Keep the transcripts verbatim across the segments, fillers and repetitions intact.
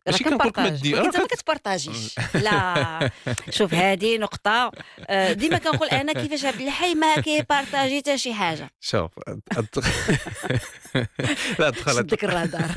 ماشي كنقول لك ما دير ولكن انت ما كتبارطاجيش. لا شوف هذه نقطه آه، ديما كنقول انا كيفاش عبد الحي ما كيبارطاجي حتى شي حاجه. شوف لا دخلت شدك الرادار.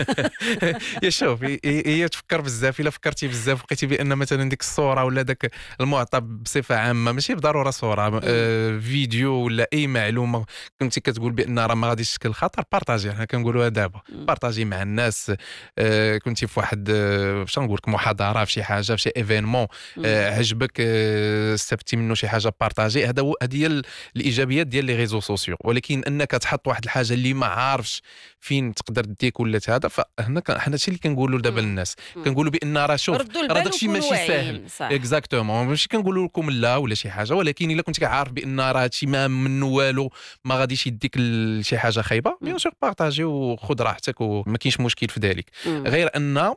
يا شوف هي هي تفكر بزاف. الا فكرتي بزاف لقيتي بان مثلا ديك الصوره ولا داك المعطى بصفه عامه ماشي بالضروره صوره آه، فيديو ولا اي معلومه كنتي كتقول بان راه ما غاديش تشكل خطر، بارطاجي. حنا كنقولوها دابا بارطاجي مع الناس. آه، كنتي في واحد آه، باش نقول لك محاضره في شي حاجه في شي ايفينمون آه، عجبك آه، استفدتي منه شي حاجه بارطاجي. هذا هو هذه هي الايجابيات ديال لي ريزو سوسيو. ولكن انك تحط واحد الحاجه اللي ما عارفش فين تقدر ديك ولا هذا، فهنا حنا هادشي اللي كنقولوا دابا للناس. كنقولوا بان راه شوف ردوا راه البال داكشي وكونوا ماشي ساهل. واعيين. صح. اكزاكتومون ماشي كنقولوا لكم لا ولا شي حاجه، ولكن الا كنت كعارف بان راه هادشي ما منه والو ما غاديش يديك لشي حاجه خايبه، بيان سور بارطاجي وخذ راحتك وما كاينش مشكل في ذلك. مم. غير ان آه،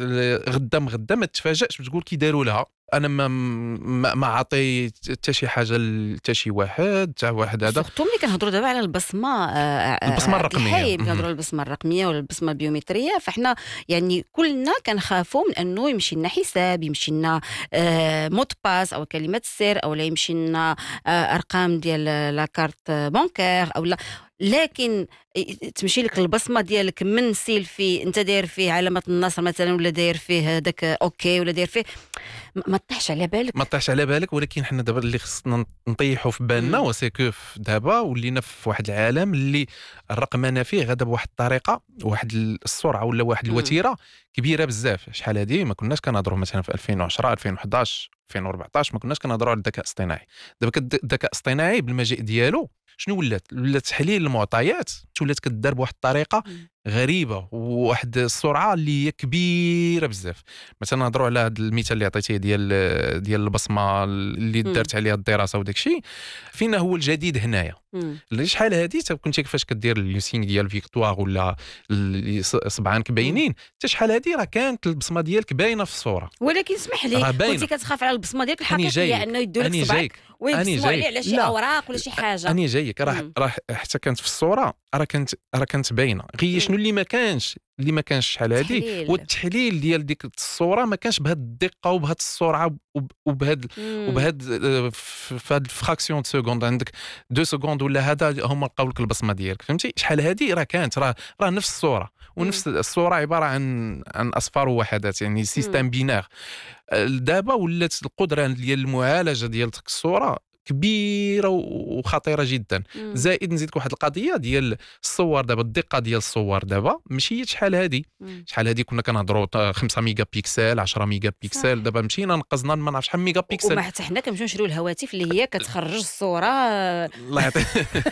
غدا مغدا ما تتفاجئش بتقول كي داروا لها. انا ما ما, ما عطي حتى شي حاجه لحتى شي واحد حتى واحد هذا. سورتو ملي كنهضروا دابا على البصمه آه، آه، البصمة عبد الرقمية. الحي، ملي مهم. كنهضروا على البصمه الرقميه ولا البصمه البيومتريه، فاحنا يعني كلنا كنخافوا من انه يمشي لنا حساب، يمشي لنا آه، مود باس او كلمه سر، او لا يمشي لنا آه، ارقام ديال لاكارت بانكير او لا. لكن تمشي لك البصمه ديالك من سيلفي انت داير فيه علامه النصر مثلا، ولا داير فيه هذاك اوكي، ولا داير فيه ما ما طيحش على بالك. ما طيحش على بالك. ولكن حنا دابا اللي خصنا نطيحوا في بالنا مم. وسيكو دابا ولينا في واحد العالم اللي الرقمنه فيه غادا بواحد الطريقه، واحد السرعه ولا واحد مم. الوتيره كبيره بزاف. شحال هذه ما كناش كنهضروا مثلا في ألفين وعشرة ألفين وحداش ألفين وأربعطاش ما كناش كنهضروا على الذكاء الاصطناعي. دابا كد- الذكاء الاصطناعي بالمجيء ديالو شنو ولات؟ ولات تحليل المعطيات ولات كدار بواحد الطريقه مم. غريبه وواحد السرعه اللي هي كبيره بزاف. مثلا نهضروا على هذا المثال اللي عطيتيه ديال ديال البصمه اللي مم. دارت عليها الدراسه وداك الشيء. فينا هو الجديد هنايا مم. اللي شحال هذه كنتي كيفاش كدير اليوسينغ ديال فيكتوار ولا ال- صبعانك باينين، حتى شحال هذه راه كانت البصمه ديالك باينه في الصوره. ولكن اسمح لي، راه باينة. كنتي كتخاف على البصمه ديالك أني الحقيقيه جايك انه يدوا لك أني صبعك جايك أني ويبصموا عليه جايك على شي لا اوراق ولا شي حاجه. أني جايك راه مم. راه حتى كانت في الصوره راه كانت راه كانت باينه. غير شنو اللي ما كانش اللي ما كانش شحال هذه تحليل. هو التحليل ديال ديك الصوره ما كانش بهذه الدقه وبهذه السرعه وب- وبهذا مم. وبهذا في هذه الفراكسيون د سكوند عندك دو سكوند ولا هذا هما لقاو لك البصمه ديالك. فهمتي شحال هذه راه كانت راه راه نفس الصوره ونفس الصوره عباره عن عن اصفار ووحدات، يعني سيستم بينار. دابا ولات القدره ديال المعالجه ديال ديك الصوره كبيره وخطيره جدا. مم. زائد نزيدك واحد القضيه ديال الصور. دابا الدقه ديال الصور دابا ماشي شحال هذه مم. شحال هذه كنا كنهضروا خمسة ميجا بيكسل عشرة ميجا صح. بيكسل. دابا مشينا نقصنا ما نعرف شحال ميجا بيكسل. وما حتى حنا كنمشيو نشريو الهواتف اللي هي كتخرج الصوره آه، الله يعطيك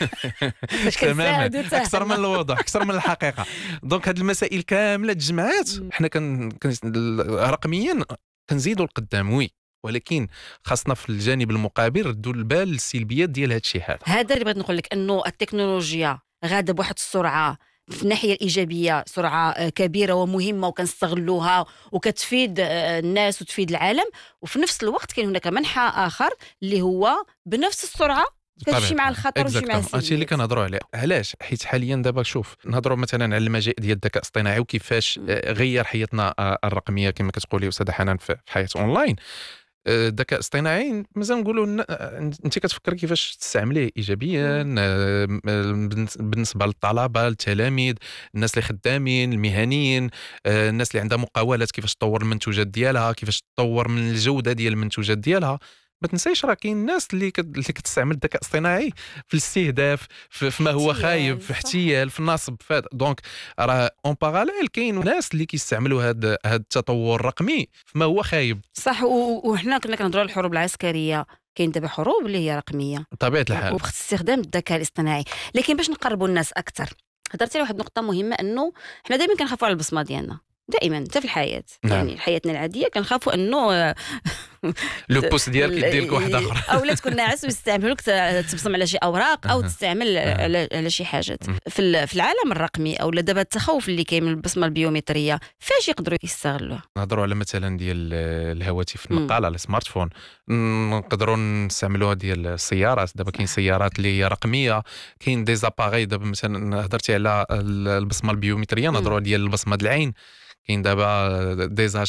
فاش تماما كنساعدو حتى اكثر من حنا. الوضوح اكثر من الحقيقه. دونك هاد المسائل كامله تجمعات مم. حنا كن كن- رقميا كنزيدوا القدام وي، ولكن خاصنا في الجانب المقابل ردوا البال للسلبيات ديال هاد الشيء هذا. هذا اللي بغيت نقول لك، انه التكنولوجيا غاده بواحد السرعه في الناحيه الايجابيه، سرعه آه، كبيره ومهمه وكنستغلوها وكتفيد آه، الناس وتفيد العالم. وفي نفس الوقت كاين هناك منحى اخر اللي هو بنفس السرعه كتمشي مع الخطر وتمشي مع هادشي اللي السلبيات. كنهضروا عليه. علاش؟ حيت حاليا دابا شوف نهضروا مثلا على المجيء ديال الذكاء الاصطناعي وكيفاش مم. آه، غير حياتنا آه، الرقميه كما كتقولي استاذه حنان في في حياه اونلاين. آه، الذكاء الاصطناعي مازال نقولوا ن- آه، انت كتفكر كيفاش تستعمليه ايجابيا مم. آه، بالنس- بالنسبه للطلبه التلاميذ الناس اللي خدامين المهنيين آه، الناس اللي عندها مقاولات كيفاش تطور المنتوجات ديالها كيفاش تطور من الجوده ديال المنتوجات ديالها. ما تنسيش راه كاين الناس اللي كت... اللي كتستعمل الذكاء الاصطناعي في الاستهداف في, في ما هو احتيال، خايب في صح. احتيال في النصب في هاد. دونك راه اون باراليل كاين ناس اللي كيستعملوا هاد هاد التطور الرقمي في ما هو خايب. صح. و- وحنا كنا كنهضروا على الحروب العسكريه، كاين دابا حروب اللي هي رقميه بطبيعه الحال وبخص استخدام الذكاء الاصطناعي. لكن باش نقربوا الناس اكثر، هضرتي على واحد النقطه مهمه، انه حنا دائما كنخافوا على البصمه ديالنا دائما حتى في الحياه. نعم. يعني حياتنا العاديه كنخافوا انه آه، لو بوست ديالك يدير لك واحد اخر او لا تكون ناعس ويستعملوا لك تبصم على شي اوراق او تستعمل على على شي حاجات. في ال- في العالم الرقمي او لا دابا التخوف اللي كاين من البصمه البيومتريه، فاش يقدروا يستغلوها؟ نهضروا على مثلا ديال الهواتف مم. النقال على السمارت فون. نقدروا نستعملوها ديال السيارات. دابا كاين سيارات اللي هي رقميه كاين دي زاباغي. دابا مثلا هضرتي على البصمه البيومتريه نهضروا ديال البصمه د العين. كاين دابا دي